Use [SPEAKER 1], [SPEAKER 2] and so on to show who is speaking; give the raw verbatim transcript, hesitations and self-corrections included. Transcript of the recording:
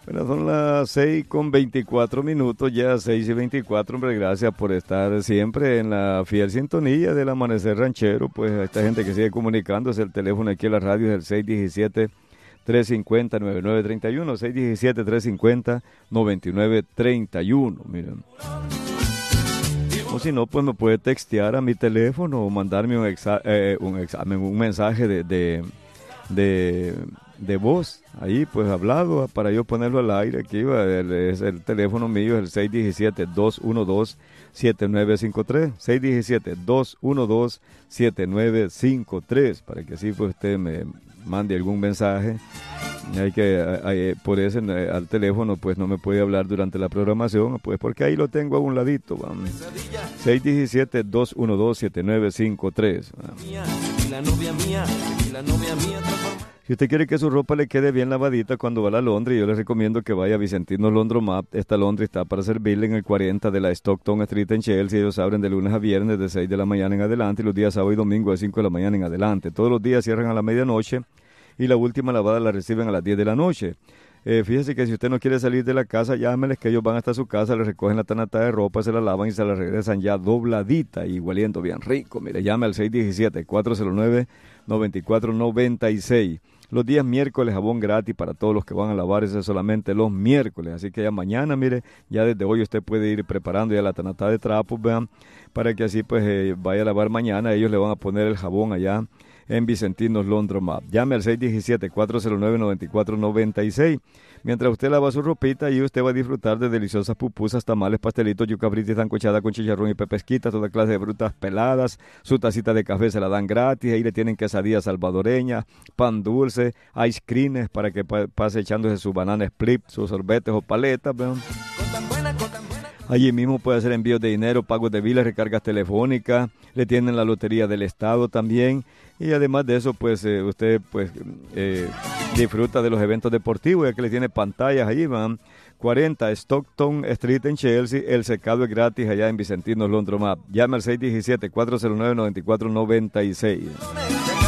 [SPEAKER 1] Bueno, son las seis con veinticuatro minutos, ya seis y veinticuatro, hombre, gracias por estar siempre en la fiel sintonía del Amanecer Ranchero, pues a esta gente que sigue comunicándose, el teléfono aquí en la radio es el seis uno siete, tres cinco cero, nueve nueve tres uno, seis uno siete, tres cinco cero, nueve nueve tres uno, miren. O si no, pues me puede textear a mi teléfono o mandarme un, exa eh, un examen, un mensaje de, de, de, de voz, ahí pues hablado, para yo ponerlo al aire. Aquí va, el, es el teléfono mío, es el seis uno siete, dos uno dos, siete nueve cinco tres, seis uno siete, dos uno dos, siete nueve cinco tres, para que así pues usted me mande algún mensaje. Hay que, hay, por eso al teléfono pues no me puede hablar durante la programación, pues porque ahí lo tengo a un ladito, vamos. seis uno siete, dos uno dos, siete nueve cinco tres. Si usted quiere que su ropa le quede bien lavadita cuando va a la laundry, yo le recomiendo que vaya a Vicentino Laundromat. Esta laundry está para servirle en el cuarenta de la Stockton Street en Chelsea. Ellos abren de lunes a viernes de seis de la mañana en adelante y los días sábado y domingo de cinco de la mañana en adelante. Todos los días cierran a la medianoche y la última lavada la reciben a las diez de la noche. Eh, fíjese que si usted no quiere salir de la casa, llámeles que ellos van hasta su casa, le recogen la tanata de ropa, se la lavan y se la regresan ya dobladita y hueliendo bien rico. Mire, llame al seis uno siete, cuatro cero nueve, nueve cuatro nueve seis. Los días miércoles jabón gratis para todos los que van a lavar, eso es solamente los miércoles. Así que ya mañana, mire, ya desde hoy usted puede ir preparando ya la tanata de trapos, vean, para que así pues eh, vaya a lavar mañana. Ellos le van a poner el jabón allá en Vicentinos Laundromat. Llame al seis uno siete, cuatro cero nueve, nueve cuatro nueve seis. Mientras usted lava su ropita, y usted va a disfrutar de deliciosas pupusas, tamales, pastelitos, yuca frita y sancochada con chicharrón y pepesquita, toda clase de frutas peladas. Su tacita de café se la dan gratis. Ahí le tienen quesadillas salvadoreñas, pan dulce, ice creams para que pa pase echándose su banana split, sus sorbetes o paletas. ¿Vean? Allí mismo puede hacer envíos de dinero, pagos de biles, recargas telefónicas, le tienen la lotería del estado también, y además de eso pues eh, usted pues eh, disfruta de los eventos deportivos, ya que le tiene pantallas allí, van cuarenta Stockton Street en Chelsea. El secado es gratis allá en Vicentinos Laundromat. Llame al seis uno siete, cuatro cero nueve, nueve cuatro nueve seis.